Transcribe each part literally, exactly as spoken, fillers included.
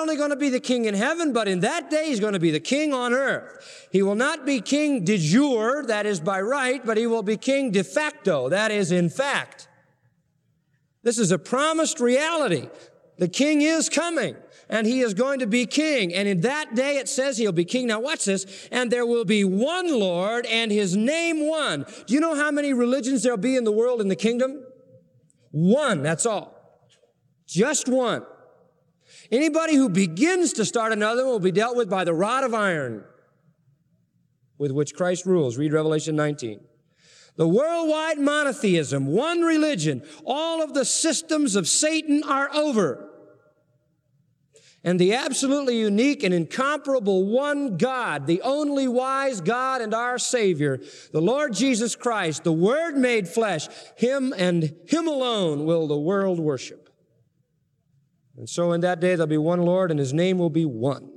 only going to be the king in heaven, but in that day he's going to be the king on earth. He will not be king de jure, that is by right, but he will be king de facto, that is in fact. This is a promised reality. The king is coming, and he is going to be king. And in that day it says he'll be king. Now watch this. And there will be one Lord and his name one. Do you know how many religions there'll be in the world in the kingdom? One, that's all. Just one. Anybody who begins to start another one will be dealt with by the rod of iron with which Christ rules. Read Revelation nineteen. The worldwide monotheism, one religion, all of the systems of Satan are over. And the absolutely unique and incomparable one God, the only wise God and our Savior, the Lord Jesus Christ, the Word made flesh, Him and Him alone will the world worship. And so in that day there'll be one Lord and His name will be one.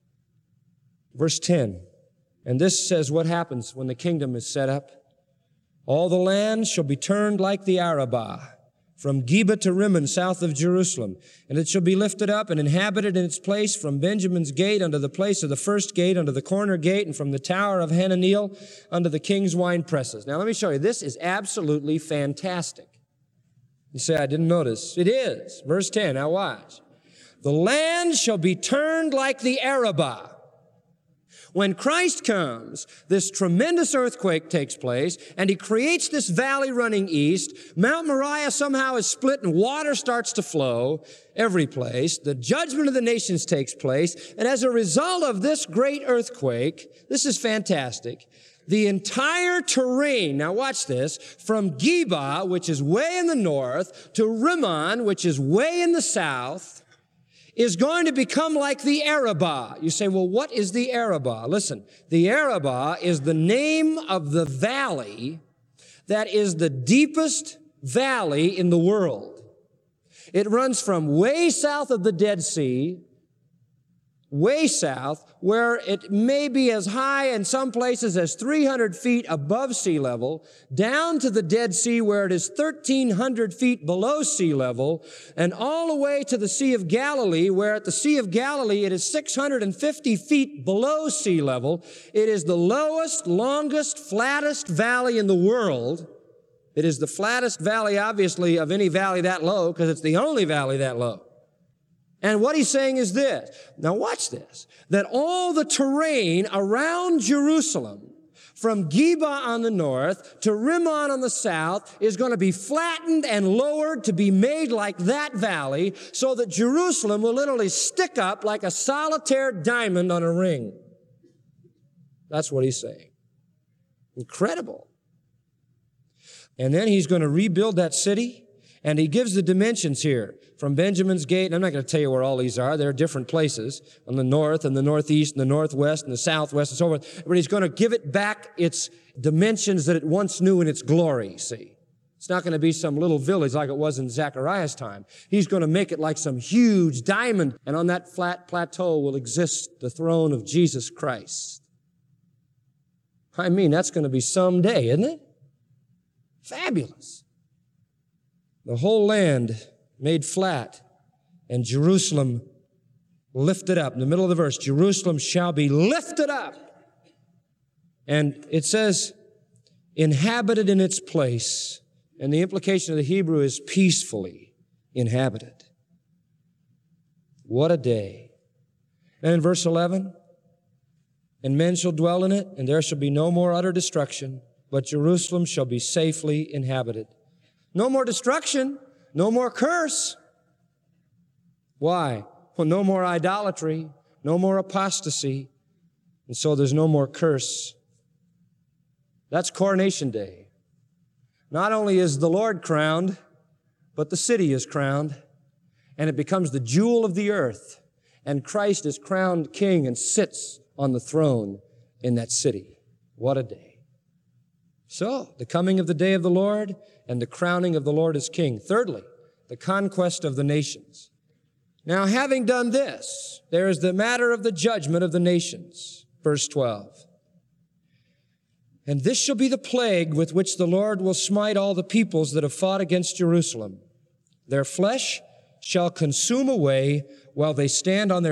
Verse ten, and this says what happens when the kingdom is set up. All the land shall be turned like the Arabah, from Geba to Rimmon, south of Jerusalem. And it shall be lifted up and inhabited in its place from Benjamin's gate unto the place of the first gate, unto the corner gate, and from the tower of Hananeel unto the king's wine presses. Now let me show you. This is absolutely fantastic. You say, I didn't notice. It is. Verse ten, now watch. The land shall be turned like the Arabah. When Christ comes, this tremendous earthquake takes place, and He creates this valley running east. Mount Moriah somehow is split, and water starts to flow every place. The judgment of the nations takes place, and as a result of this great earthquake, this is fantastic, the entire terrain, now watch this, from Geba, which is way in the north, to Rimmon, which is way in the south, is going to become like the Arabah. You say, well, what is the Arabah? Listen, the Arabah is the name of the valley that is the deepest valley in the world. It runs from way south of the Dead Sea, way south, where it may be as high in some places as three hundred feet above sea level, down to the Dead Sea where it is thirteen hundred feet below sea level, and all the way to the Sea of Galilee, where at the Sea of Galilee it is six hundred fifty feet below sea level. It is the lowest, longest, flattest valley in the world. It is the flattest valley, obviously, of any valley that low, because it's the only valley that low. And what he's saying is this. Now watch this. That all the terrain around Jerusalem, from Geba on the north to Rimmon on the south, is going to be flattened and lowered to be made like that valley, so that Jerusalem will literally stick up like a solitaire diamond on a ring. That's what he's saying. Incredible. And then he's going to rebuild that city, and he gives the dimensions here. From Benjamin's gate, and I'm not going to tell you where all these are. There are different places on the north and the northeast and the northwest and the southwest and so forth. But he's going to give it back its dimensions that it once knew in its glory, see. It's not going to be some little village like it was in Zechariah's time. He's going to make it like some huge diamond, and on that flat plateau will exist the throne of Jesus Christ. I mean, that's going to be someday, isn't it? Fabulous. The whole land made flat, and Jerusalem lifted up. In the middle of the verse, Jerusalem shall be lifted up. And it says, inhabited in its place. And the implication of the Hebrew is peacefully inhabited. What a day. And in verse eleven, and men shall dwell in it, and there shall be no more utter destruction, but Jerusalem shall be safely inhabited. No more destruction. No more curse. Why? Well, no more idolatry, no more apostasy, and so there's no more curse. That's Coronation Day. Not only is the Lord crowned, but the city is crowned, and it becomes the jewel of the earth, and Christ is crowned king and sits on the throne in that city. What a day. So, the coming of the day of the Lord and the crowning of the Lord as king. Thirdly, the conquest of the nations. Now, having done this, there is the matter of the judgment of the nations. Verse twelve. And this shall be the plague with which the Lord will smite all the peoples that have fought against Jerusalem. Their flesh shall consume away while they stand on their